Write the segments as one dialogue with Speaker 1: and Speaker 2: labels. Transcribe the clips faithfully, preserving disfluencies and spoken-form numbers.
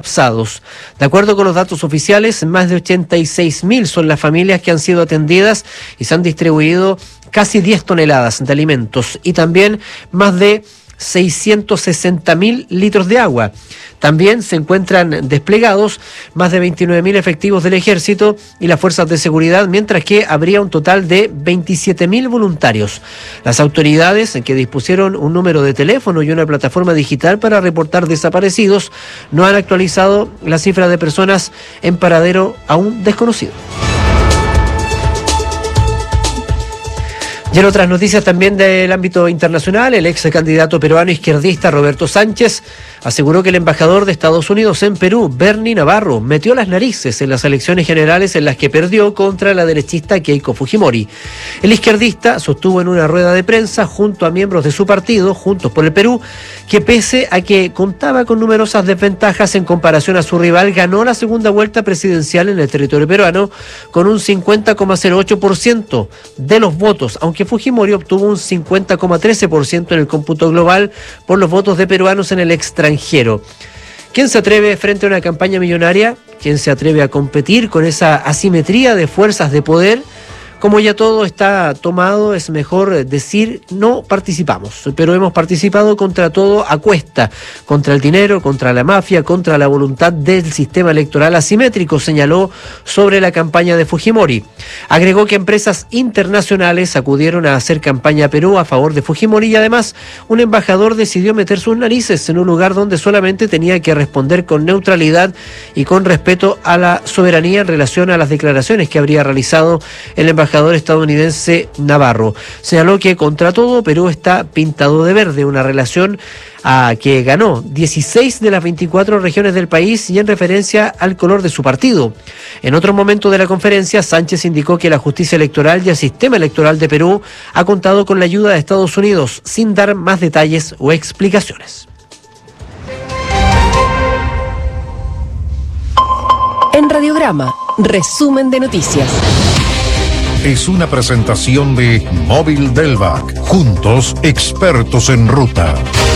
Speaker 1: colapsados. De acuerdo con los datos oficiales, más de ochenta y seis mil son las familias que han sido atendidas y se han distribuido casi diez toneladas de alimentos y también más de seiscientos sesenta mil litros de agua. También se encuentran desplegados más de veintinueve mil efectivos del Ejército y las fuerzas de seguridad, mientras que habría un total de veintisiete mil voluntarios. Las autoridades, que dispusieron un número de teléfono y una plataforma digital para reportar desaparecidos, no han actualizado la cifra de personas en paradero aún desconocido. Y en otras noticias también del ámbito internacional, el ex candidato peruano izquierdista Roberto Sánchez aseguró que el embajador de Estados Unidos en Perú, Bernie Navarro, metió las narices en las elecciones generales en las que perdió contra la derechista Keiko Fujimori. El izquierdista sostuvo en una rueda de prensa junto a miembros de su partido, Juntos por el Perú, que pese a que contaba con numerosas desventajas en comparación a su rival, ganó la segunda vuelta presidencial en el territorio peruano con un cincuenta coma cero ocho por ciento de los votos, aunque Fujimori obtuvo un cincuenta coma trece por ciento en el cómputo global por los votos de peruanos en el extranjero. ¿Quién se atreve frente a una campaña millonaria? ¿Quién se atreve a competir con esa asimetría de fuerzas de poder? Como ya todo está tomado, es mejor decir no participamos, pero hemos participado contra todo a cuesta, contra el dinero, contra la mafia, contra la voluntad del sistema electoral asimétrico, señaló sobre la campaña de Fujimori. Agregó que empresas internacionales acudieron a hacer campaña a Perú a favor de Fujimori y además un embajador decidió meter sus narices en un lugar donde solamente tenía que responder con neutralidad y con respeto a la soberanía en relación a las declaraciones que habría realizado el embajador estadounidense Navarro. Señaló que contra todo Perú está pintado de verde, una relación a que ganó dieciséis de las veinticuatro regiones del país y en referencia al color de su partido. En otro momento de la conferencia, Sánchez indicó que la justicia electoral y el sistema electoral de Perú ha contado con la ayuda de Estados Unidos, sin dar más detalles o explicaciones.
Speaker 2: En Radiograma, resumen de noticias.
Speaker 3: Es una presentación de Móvil Delvac. Juntos, expertos en ruta.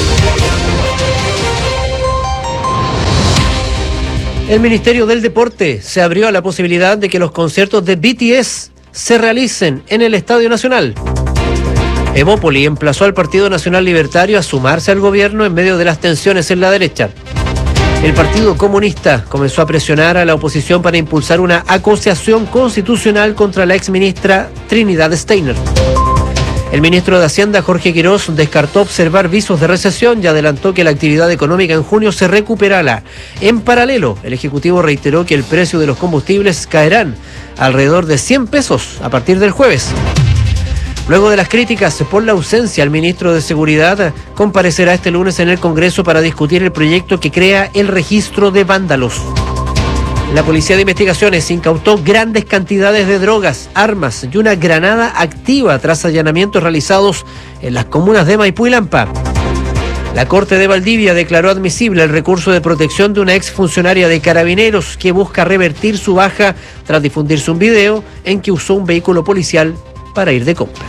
Speaker 1: El Ministerio del Deporte se abrió a la posibilidad de que los conciertos de B T S se realicen en el Estadio Nacional. Evópoli emplazó al Partido Nacional Libertario a sumarse al gobierno en medio de las tensiones en la derecha. El Partido Comunista comenzó a presionar a la oposición para impulsar una acusación constitucional contra la exministra Trinidad Steiner. El ministro de Hacienda, Jorge Quirós, descartó observar visos de recesión y adelantó que la actividad económica en junio se recuperará. En paralelo, el Ejecutivo reiteró que el precio de los combustibles caerán alrededor de cien pesos a partir del jueves. Luego de las críticas por la ausencia, el ministro de Seguridad comparecerá este lunes en el Congreso para discutir el proyecto que crea el registro de vándalos. La Policía de Investigaciones incautó grandes cantidades de drogas, armas y una granada activa tras allanamientos realizados en las comunas de Maipú y Lampa. La Corte de Valdivia declaró admisible el recurso de protección de una exfuncionaria de Carabineros que busca revertir su baja tras difundirse un video en que usó un vehículo policial para ir de compras.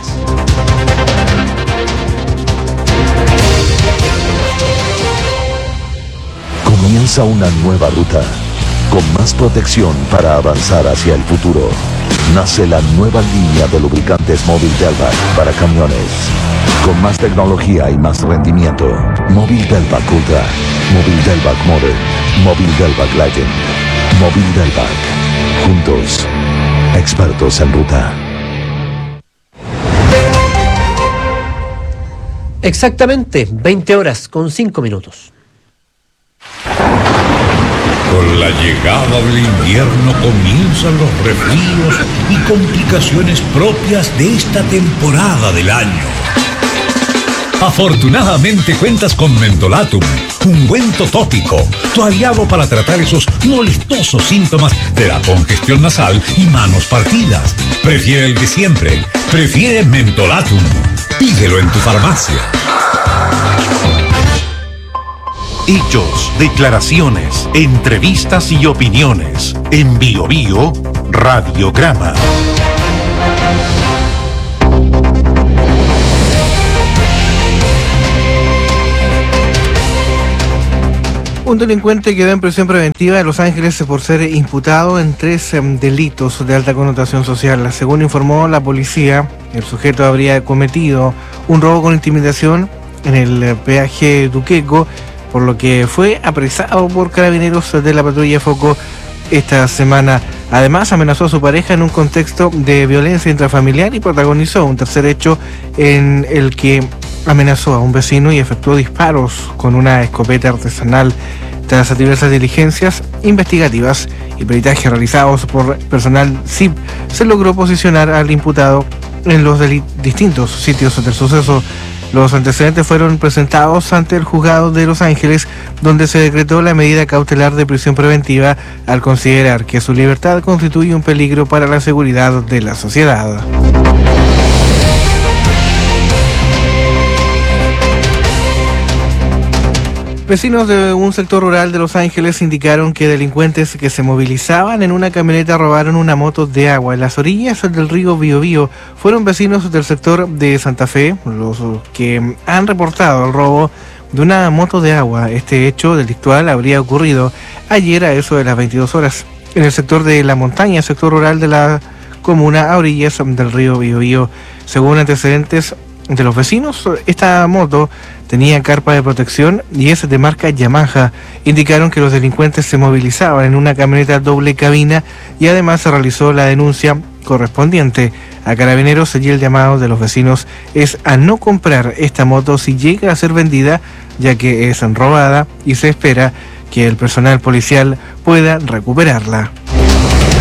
Speaker 4: Comienza una nueva ruta, con más protección para avanzar hacia el futuro. Nace la nueva línea de lubricantes Móvil Delvac para camiones. Con más tecnología y más rendimiento. Móvil Delvac Ultra, Móvil Delvac Modern, Móvil Delvac Legend, Móvil Delvac. Juntos, expertos en ruta.
Speaker 1: Exactamente veinte horas con cinco minutos.
Speaker 5: Con la llegada del invierno comienzan los resfríos y complicaciones propias de esta temporada del año. Afortunadamente cuentas con Mentolatum, ungüento tópico, tu aliado para tratar esos molestosos síntomas de la congestión nasal y manos partidas. Prefiere el de siempre, prefiere Mentolatum. Pídelo en tu farmacia.
Speaker 3: Hechos, declaraciones, entrevistas y opiniones. En Bio Bio, Radiograma.
Speaker 6: Un delincuente quedó en prisión preventiva en Los Ángeles por ser imputado en tres eh, delitos de alta connotación social. Según informó la policía, el sujeto habría cometido un robo con intimidación en el eh, peaje Duqueco, por lo que fue apresado por carabineros de la patrulla Foco esta semana. Además, amenazó a su pareja en un contexto de violencia intrafamiliar y protagonizó un tercer hecho en el que amenazó a un vecino y efectuó disparos con una escopeta artesanal. Tras diversas diligencias investigativas y peritajes realizados por personal S I P, se logró posicionar al imputado en los distintos sitios del suceso. Los antecedentes fueron presentados ante el juzgado de Los Ángeles, donde se decretó la medida cautelar de prisión preventiva al considerar que su libertad constituye un peligro para la seguridad de la sociedad. Vecinos de un sector rural de Los Ángeles indicaron que delincuentes que se movilizaban en una camioneta robaron una moto de agua en las orillas del río Biobío. Fueron vecinos del sector de Santa Fe los que han reportado el robo de una moto de agua. Este hecho delictual habría ocurrido ayer a eso de las veintidós horas en el sector de La Montaña, sector rural de la comuna a orillas del río Biobío. Según antecedentes de los vecinos, esta moto tenía carpa de protección y es de marca Yamaha. Indicaron que los delincuentes se movilizaban en una camioneta doble cabina y además se realizó la denuncia correspondiente a Carabineros, y el llamado de los vecinos es a no comprar esta moto si llega a ser vendida, ya que es robada y se espera que el personal policial pueda recuperarla.